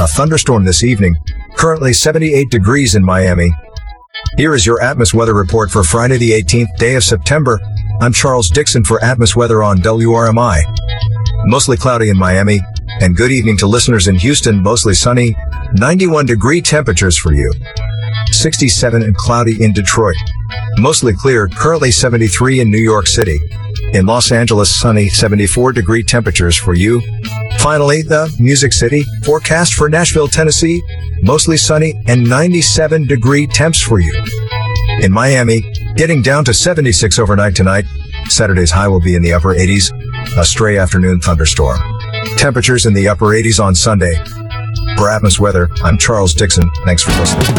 A thunderstorm this evening. Currently 78 degrees in Miami. Here is your Atmos weather report for Friday the 18th day of September. I'm Charles Dixon for Atmos weather on WRMI. Mostly cloudy in Miami. And good evening to listeners in Houston. Mostly sunny. 91-degree temperatures for you. 67 and cloudy in Detroit. Mostly clear. Currently 73 in New York City. In Los Angeles, sunny. 74-degree temperatures for you. Finally, the Music City forecast for Nashville, Tennessee. Mostly sunny and 97-degree temps for you. In Miami, getting down to 76 overnight tonight. Saturday's high will be in the upper 80s. A stray afternoon thunderstorm. Temperatures in the upper 80s on Sunday. For Atmos weather, I'm Charles Dixon. Thanks for listening.